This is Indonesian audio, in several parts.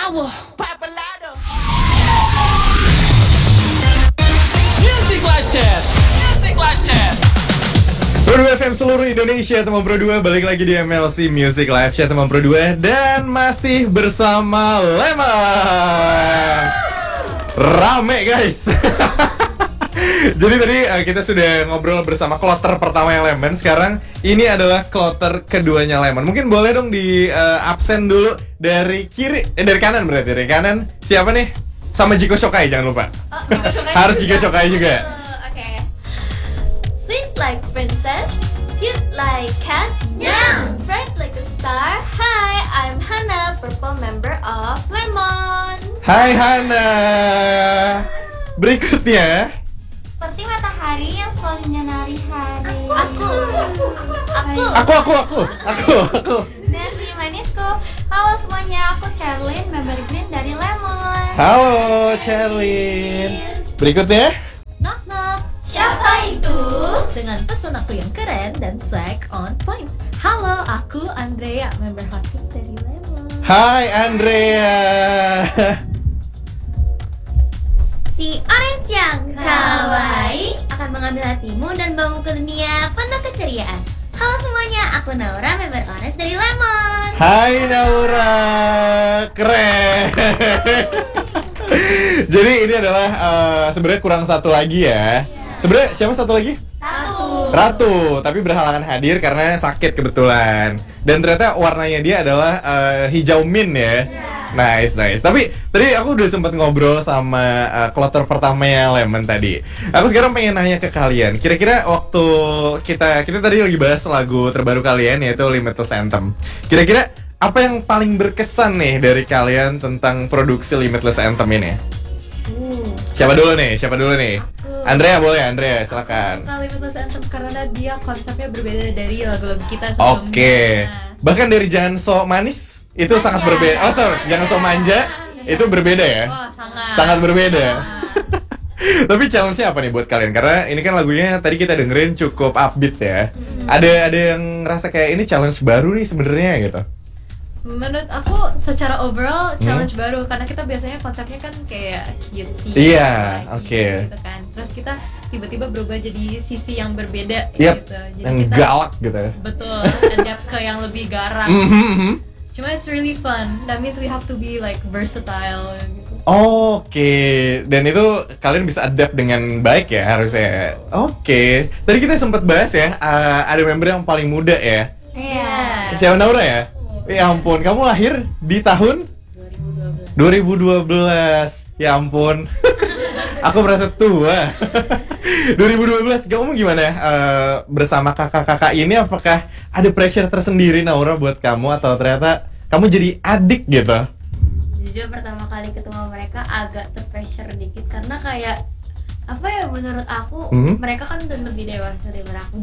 power, Papalado. Music Live Chat, Music Live Chat. Pro 2 FM seluruh Indonesia, teman Pro 2 balik lagi di MLC Music Live Chat teman Pro 2 dan masih bersama Lemon. Rame guys. Jadi tadi kita sudah ngobrol bersama kloter pertama yang Lemon. Sekarang ini adalah kloter keduanya Lemon. Mungkin boleh dong di absen dulu dari kiri, dari kanan berarti. Dari kanan siapa nih? Sama Jiko Shokai jangan lupa. Oh, Jiko Shokai harus juga. Jiko Shokai juga. Oke. Sweet like princess, cute like cat, meow. Bright like a star. Hi, I'm Hana, purple member of Lemon. Hai Hana. Berikutnya Seperti matahari yang selalu menyinari hari. Aku. Dan si manisku. Halo semuanya, aku Charlene, member Green dari Lemon. Halo Charlene. Berikutnya Knock knock. Siapa itu? Dengan pesonaku yang keren dan swag on point. Halo, aku Andrea, member hotpink dari Lemon. Hai Andrea. Si orange yang kawaii akan mengambil hatimu dan bawamu ke dunia penuh keceriaan. Halo semuanya, aku Naura, member orange dari Lemon. Hai Naura. Keren. Jadi ini adalah sebenarnya kurang satu lagi ya. Sebenarnya siapa satu lagi? Ratu, tapi berhalangan hadir karena sakit kebetulan. Dan ternyata warnanya dia adalah hijau mint ya. Nice. Tapi tadi aku udah sempat ngobrol sama kloter pertamanya Lemon tadi. Aku sekarang pengen nanya ke kalian. Kira-kira waktu kita tadi lagi bahas lagu terbaru kalian yaitu Limitless Anthem. Kira-kira apa yang paling berkesan nih dari kalian tentang produksi Limitless Anthem ini? Siapa dulu nih? Andrea boleh, Andrea silakan. Suka Limitless Anthem karena dia konsepnya berbeda dari lagu-lagu kita sebelumnya. Oke. Bahkan dari Jangan So Manis itu sangat berbeda. Oh sorry, Jangan So Manja itu berbeda ya? Oh, Sangat berbeda. Tapi challenge-nya apa nih buat kalian? Karena ini kan lagunya tadi kita dengerin cukup upbeat ya. Ada yang ngerasa kayak ini challenge baru nih sebenarnya gitu. Menurut aku secara overall challenge baru karena kita biasanya konsepnya kan kayak cutesy. Iya, lagi, oke. Gitu kan. Terus kita tiba-tiba berubah jadi sisi yang berbeda Yep, gitu. Jadi yang kita galak gitu ya. betul adapt ke yang lebih garang. Cuma it's really fun. That means we have to be like versatile gitu. Oke, dan itu kalian bisa adapt dengan baik ya harusnya. Oke, tadi kita sempat bahas ya, ada member yang paling muda ya. Iya. Siapa Naura ya? Ya ampun, kamu lahir di tahun 2012. Ya ampun. Aku merasa tua. 2012, kamu gimana bersama kakak-kakak ini? Apakah ada pressure tersendiri Naura buat kamu atau ternyata kamu jadi adik gitu? Jujur pertama kali ketemu mereka agak terpressure dikit karena kayak apa ya, menurut aku mereka kan udah lebih dewasa daripada aku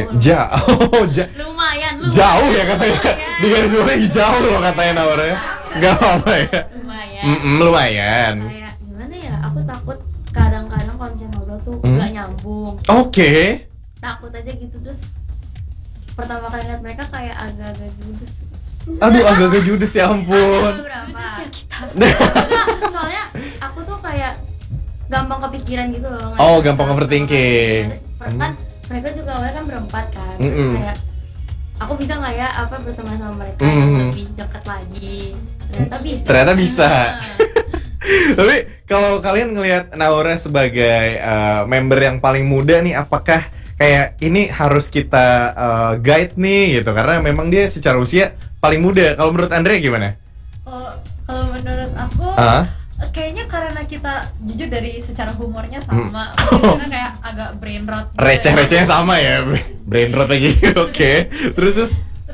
lumayan jauh ya katanya. Di garis bawahnya jauh loh katanya Naura ya. Gak apa-apa ya. Lumayan. Kayak gimana ya, aku takut kadang-kadang kalau misalnya ngobrol tuh gak nyambung. Oke. Takut aja gitu, terus pertama kali lihat mereka kayak agak-agak judes. Aduh, agak-agak judes ya ampun. Beberapa enggak, soalnya aku tuh kayak gampang kepikiran gitu loh. Oh, gampang overthinking. Terus kan mereka juga awalnya kan berempat kan. Terus kayak aku bisa nggak ya berteman sama mereka yang lebih dekat lagi. Ternyata bisa. Tapi kalau kalian ngelihat Naura sebagai member yang paling muda nih, apakah kayak ini harus kita guide nih gitu? Karena memang dia secara usia paling muda. Kalau menurut Andrea gimana? Kalau menurut aku kayaknya karena kita jujur dari secara humornya sama, karena kayak agak brain rot gitu. Receh-recehnya sama ya, brain rot lagi. Oke. Terus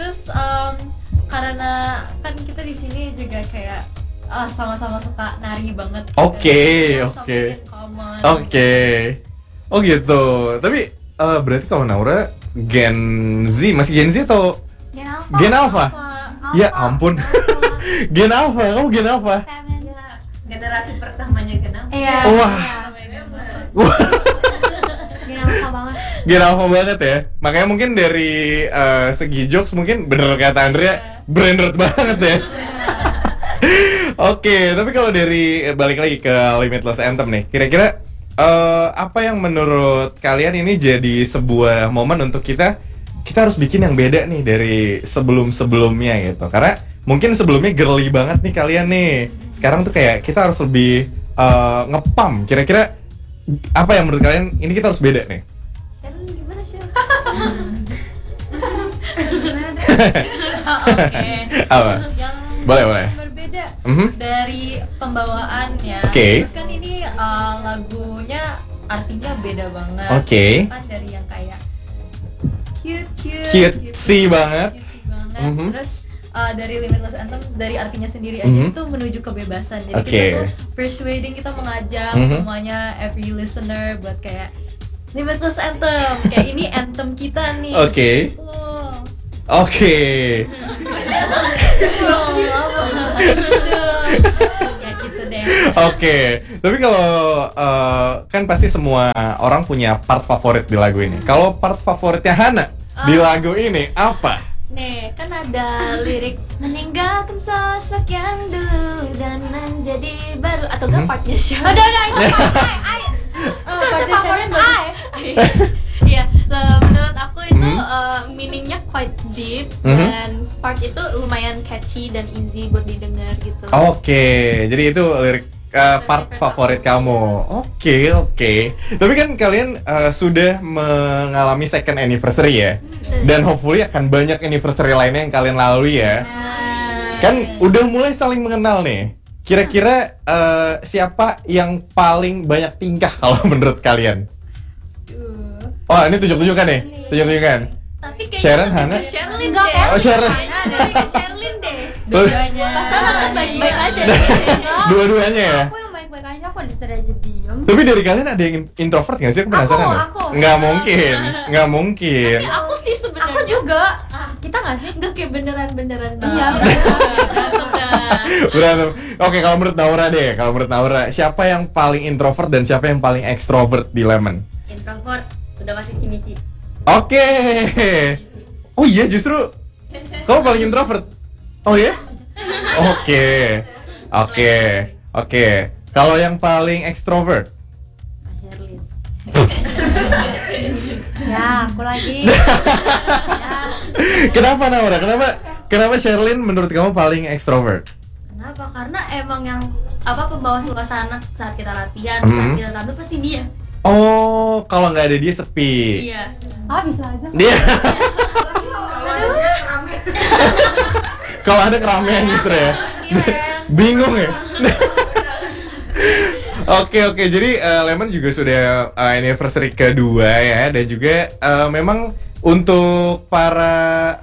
karena kan kita di sini juga kayak sama-sama suka nari banget. Oke. Common. Oh gitu. Tapi berarti kalau Naura Gen Z, masih Gen Z atau Gen Alpha? Ya ampun. Gen Alpha, kamu Gen Alpha? generasi pertamanya kenapa? Iya. Wah. Gen Alpha banget. Gen Alpha banget ya. Makanya mungkin dari segi jokes mungkin bener kata Andrea, brain rot banget ya. Oke, tapi kalau dari balik lagi ke Limitless Anthem nih, kira-kira apa yang menurut kalian ini jadi sebuah momen untuk kita harus bikin yang beda nih dari sebelum-sebelumnya gitu. Karena mungkin sebelumnya girly banget nih kalian nih. Sekarang tuh kayak kita harus lebih ngepam. Kira-kira apa yang menurut kalian ini kita harus beda nih? Sharon gimana Sharon? Oke. Apa? Yang Boleh. berbeda dari pembawaan ya. Oke. Terus kan ini lagunya artinya beda banget. Oke. Kan dari yang kayak cute Cutesy banget. Terus dari Limitless Anthem dari artinya sendiri aja itu menuju kebebasan. Jadi kita tuh persuading, kita mengajak semuanya, every listener buat kayak Limitless Anthem. Kayak ini anthem kita nih. Oke. Oke. Ya gitu deh. Oke. Tapi kalau kan pasti semua orang punya part favorit di lagu ini. Kalau part favoritnya Hana di lagu ini apa? Nih, kan ada lirik meninggalkan sosok yang dulu dan menjadi baru, atau enggak partnya siapa? Udah itu itu favorit Iya, menurut aku itu meaningnya quite deep dan part itu lumayan catchy dan easy buat didengar gitu. Oke, jadi itu lirik part favorit kamu. Oke. Tapi kan kalian sudah mengalami second anniversary ya. Dan hopefully akan banyak anniversary lainnya yang kalian lalui ya. Kan udah mulai saling mengenal nih. Kira-kira siapa yang paling banyak tingkah kalau menurut kalian? Oh, ini tunjuk-tunjukkan nih. Tunjuk-tunjukkan. Tapi kayaknya Sharon, lebih Hana? ke Sherlyn deh. Oh, Sharon. Lebih ke Sherlyn deh. Dua-duanya. Pasangan kan baik-baik aja. Dua-duanya ya. Aku yang baik-baik aja, aku dari aja diem. Tapi dari kalian ada yang introvert nggak sih? Aku penasaran. Aku. Nggak mungkin. Tapi aku sih sebenarnya. Aku juga. Kita nggak sih? Enggak kayak beneran-beneran. Iya. Berantem. Oke, kalau menurut Naura deh, siapa yang paling introvert dan siapa yang paling ekstrovert di Lemon? Introvert, udah masih cimici. Oke. Oh iya, justru kamu paling introvert. Oh ya? Oke. Kalau yang paling ekstrovert? Sherlyn. Ya, aku lagi. Kenapa Naura? Kenapa Sherlyn menurut kamu paling ekstrovert? Kenapa? Karena emang yang pembawa suasana saat kita latihan, saat kita tampil pasti dia. Oh, kalau nggak ada dia sepi. Iya. Bisa aja. Dia. Kalau ada keramaian justru ya. Bingung ya. Oke, jadi Lemon juga sudah anniversary kedua ya, dan juga memang untuk para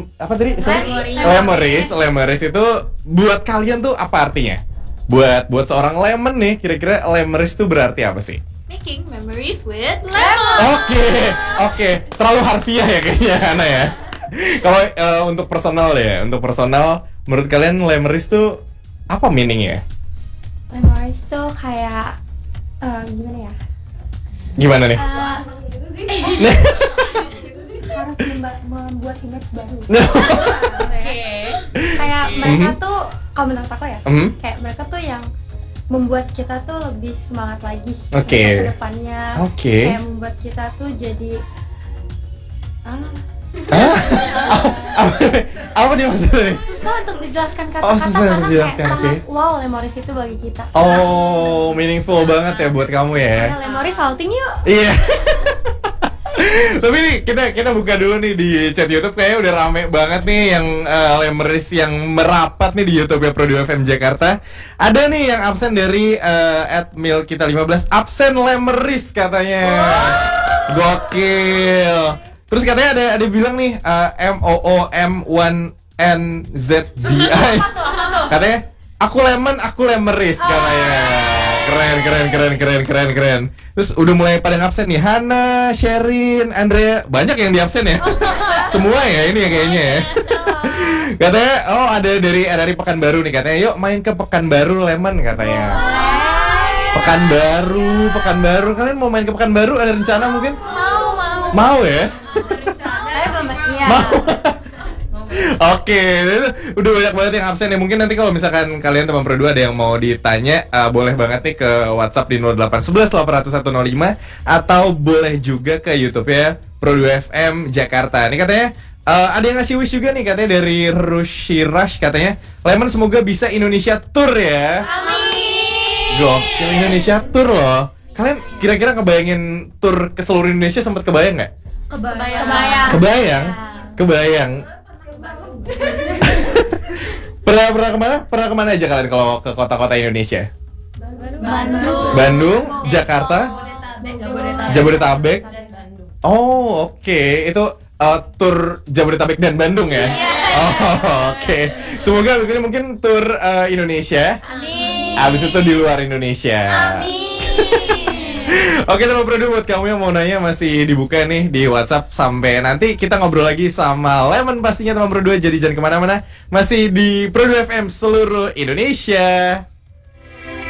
Lemeris itu buat kalian tuh apa artinya? Buat seorang Lemon nih, kira-kira Lemeris itu berarti apa sih? Making memories with Lemon. Oke. Terlalu harfiah ya kayaknya Hana ya. Kalau untuk personal menurut kalian Lemeris tuh apa meaningnya? Memories tuh kayak gimana ya? Gimana nih? Harus membuat image baru. Oke. Kayak mereka tuh, kalau menurut aku ya, kayak mereka tuh yang membuat kita tuh lebih semangat lagi ke depannya. Kayak membuat kita tuh jadi apa dia maksudnya? susah untuk dijelaskan Susah untuk dijelaskan, kayak sangat wow Lemoris itu bagi kita. Meaningful banget ya buat kamu ya. Lemoris salting yuk. Iya. Tapi nih kita buka dulu nih di chat YouTube, kayaknya udah rame banget nih yang Lemeris yang merapat nih di YouTube ya Prodium FM Jakarta. Ada nih yang absen dari @milkita15, absen Lemeris katanya. Gokil. Terus katanya ada bilang nih MOOM1NZDI. Katanya aku Lemeris katanya. Keren. Terus udah mulai pada ngabsen nih, Hana, Sherin, Andrea, banyak yang diabsen ya. Semua ya ini ya kayaknya ya. Katanya ada dari Pekanbaru nih, katanya yuk main ke Pekanbaru Lemon katanya. Pekanbaru. Kalian mau main ke Pekanbaru, ada rencana mungkin? Mau ya? Saya belum Mau. Oke, udah banyak banget yang absen ya. Mungkin nanti kalau misalkan kalian teman Pro 2 ada yang mau ditanya, boleh banget nih ke WhatsApp di 0811 800 105 atau boleh juga ke YouTube ya Pro 2 FM Jakarta. Ini katanya ada yang ngasih wish juga nih katanya dari Rushirash katanya, Lemon semoga bisa Indonesia Tour ya. Amin. Gokil, Indonesia Tour loh. Kalian kira-kira kebayangin tour ke seluruh Indonesia, sempat kebayang nggak? Kebayang. Pernah kemana? Pernah kemana aja kalian kalau ke kota-kota Indonesia? Bandung, Jakarta, Jabodetabek. Oh, oke. Itu tur Jabodetabek dan Bandung ya? Oh, oke. Semoga abis ini mungkin tur Indonesia. Amin. Abis itu di luar Indonesia. Amin. Oke, teman Pro 2, buat kamu yang mau nanya masih dibuka nih di WhatsApp. Sampai nanti kita ngobrol lagi sama Lemon pastinya teman Pro 2. Jadi jangan kemana-mana. Masih di Pro 2 FM seluruh Indonesia.